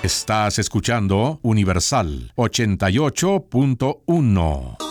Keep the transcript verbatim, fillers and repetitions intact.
Estás escuchando Universal ochenta y ocho punto uno.